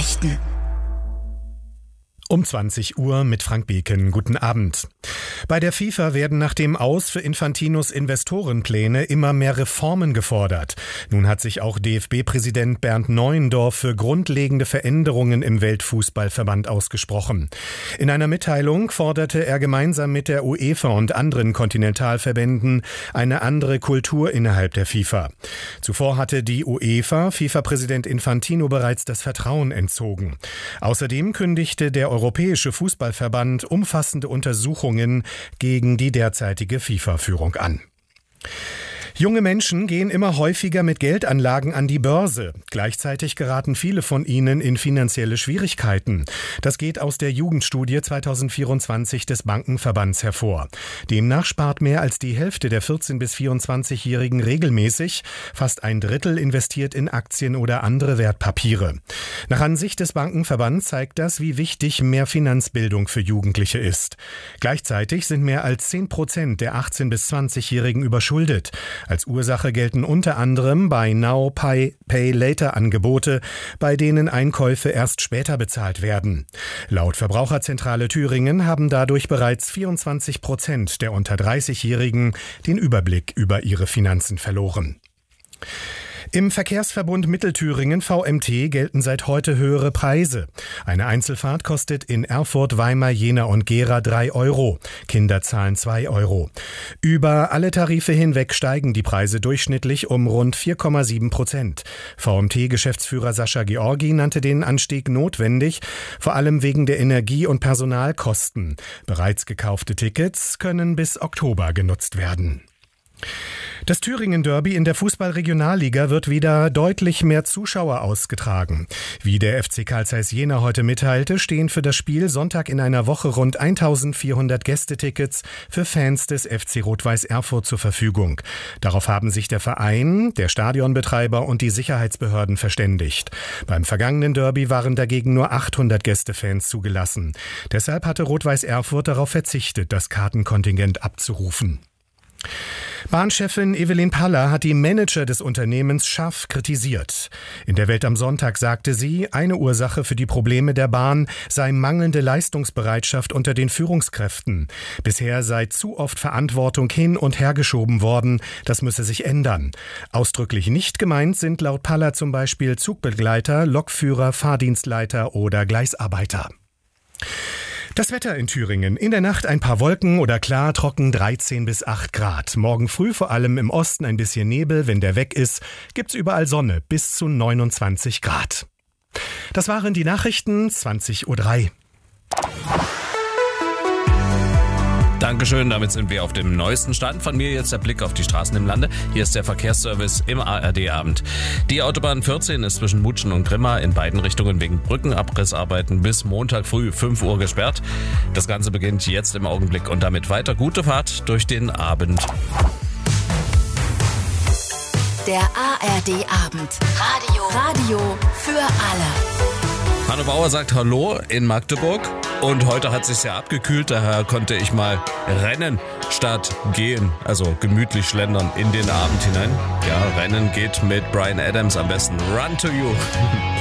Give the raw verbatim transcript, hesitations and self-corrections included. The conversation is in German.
Nachrichten. Um zwanzig Uhr mit Frank Beken. Guten Abend. Bei der FIFA werden nach dem Aus für Infantinos Investorenpläne immer mehr Reformen gefordert. Nun hat sich auch D F B-Präsident Bernd Neuendorf für grundlegende Veränderungen im Weltfußballverband ausgesprochen. In einer Mitteilung forderte er gemeinsam mit der UEFA und anderen Kontinentalverbänden eine andere Kultur innerhalb der FIFA. Zuvor hatte die UEFA FIFA-Präsident Infantino bereits das Vertrauen entzogen. Außerdem kündigte der Europäische Fußballverband umfassende Untersuchungen gegen die derzeitige FIFA-Führung an. Junge Menschen gehen immer häufiger mit Geldanlagen an die Börse. Gleichzeitig geraten viele von ihnen in finanzielle Schwierigkeiten. Das geht aus der Jugendstudie zweitausendvierundzwanzig des Bankenverbands hervor. Demnach spart mehr als die Hälfte der vierzehn- bis vierundzwanzigjährigen regelmäßig. Fast ein Drittel investiert in Aktien oder andere Wertpapiere. Nach Ansicht des Bankenverbands zeigt das, wie wichtig mehr Finanzbildung für Jugendliche ist. Gleichzeitig sind mehr als zehn Prozent der achtzehn- bis zwanzigjährigen überschuldet. Als Ursache gelten unter anderem Buy Now, Pay, Pay Later Angebote, bei denen Einkäufe erst später bezahlt werden. Laut Verbraucherzentrale Thüringen haben dadurch bereits vierundzwanzig Prozent der unter dreißigjährigen den Überblick über ihre Finanzen verloren. Im Verkehrsverbund Mittelthüringen V M T gelten seit heute höhere Preise. Eine Einzelfahrt kostet in Erfurt, Weimar, Jena und Gera drei Euro. Kinder zahlen zwei Euro. Über alle Tarife hinweg steigen die Preise durchschnittlich um rund vier Komma sieben Prozent. V M T-Geschäftsführer Sascha Georgi nannte den Anstieg notwendig, vor allem wegen der Energie- und Personalkosten. Bereits gekaufte Tickets können bis Oktober genutzt werden. Das Thüringen-Derby in der Fußball-Regionalliga wird wieder deutlich mehr Zuschauer ausgetragen. Wie der F C Carl Zeiss Jena heute mitteilte, stehen für das Spiel Sonntag in einer Woche rund eintausendvierhundert Gästetickets für Fans des F C Rot-Weiß Erfurt zur Verfügung. Darauf haben sich der Verein, der Stadionbetreiber und die Sicherheitsbehörden verständigt. Beim vergangenen Derby waren dagegen nur achthundert Gästefans zugelassen. Deshalb hatte Rot-Weiß Erfurt darauf verzichtet, das Kartenkontingent abzurufen. Bahnchefin Evelyn Paller hat die Manager des Unternehmens scharf kritisiert. In der Welt am Sonntag sagte sie, eine Ursache für die Probleme der Bahn sei mangelnde Leistungsbereitschaft unter den Führungskräften. Bisher sei zu oft Verantwortung hin und her geschoben worden. Das müsse sich ändern. Ausdrücklich nicht gemeint sind laut Paller zum Beispiel Zugbegleiter, Lokführer, Fahrdienstleiter oder Gleisarbeiter. Das Wetter in Thüringen. In der Nacht ein paar Wolken oder klar trocken dreizehn bis acht Grad. Morgen früh vor allem im Osten ein bisschen Nebel. Wenn der weg ist, gibt's überall Sonne bis zu neunundzwanzig Grad. Das waren die Nachrichten zwanzig Uhr drei. Dankeschön, damit sind wir auf dem neuesten Stand. Von mir jetzt der Blick auf die Straßen im Lande. Hier ist der Verkehrsservice im A R D-Abend. Die Autobahn vierzehn ist zwischen Mutschen und Grimma in beiden Richtungen wegen Brückenabrissarbeiten bis Montag früh fünf Uhr gesperrt. Das Ganze beginnt jetzt im Augenblick und damit weiter gute Fahrt durch den Abend. Der A R D-Abend. Radio. Radio für alle. Hanno Bauer sagt Hallo in Magdeburg. Und heute hat es sich sehr abgekühlt, daher konnte ich mal rennen statt gehen. Also gemütlich schlendern in den Abend hinein. Ja, Rennen geht mit Bryan Adams am besten. Run to you.